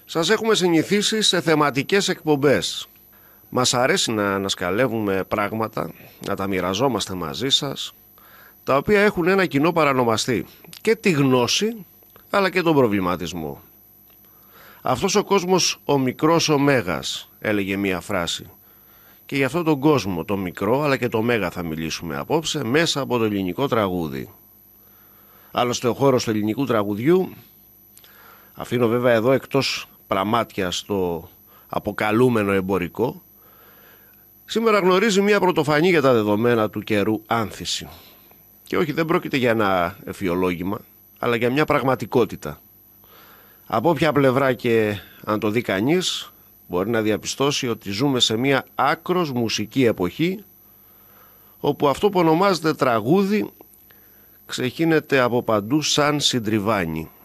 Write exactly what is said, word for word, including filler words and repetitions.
Σας έχουμε συνηθίσει σε θεματικές εκπομπές. Μας αρέσει να ανασκαλεύουμε πράγματα, να τα μοιραζόμαστε μαζί σας, τα οποία έχουν ένα κοινό παρανομαστή, και τη γνώση αλλά και τον προβληματισμό. Αυτός ο κόσμος ο μικρός ο μέγας, έλεγε μία φράση. Και για αυτόν τον κόσμο, το μικρό αλλά και το μέγα, θα μιλήσουμε απόψε μέσα από το ελληνικό τραγούδι. Άλλωστε ο χώρος του ελληνικού τραγουδιού, αφήνω βέβαια εδώ εκτός πραμάτια στο αποκαλούμενο εμπορικό, σήμερα γνωρίζει μια πρωτοφανή για τα δεδομένα του καιρού άνθηση. Και όχι, δεν πρόκειται για ένα εφιολόγημα, αλλά για μια πραγματικότητα. Από όποια πλευρά και αν το δει κανείς, μπορεί να διαπιστώσει ότι ζούμε σε μια άκρος μουσική εποχή, όπου αυτό που ονομάζεται τραγούδι ξεχύνεται από παντού σαν συντριβάνι.